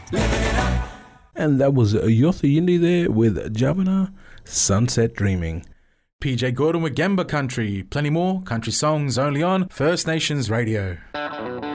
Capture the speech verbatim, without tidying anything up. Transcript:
And that was Yothu Yindi there with Javana, Sunset Dreaming. P J Gordon with Gemba Country. Plenty more country songs only on First Nations Radio.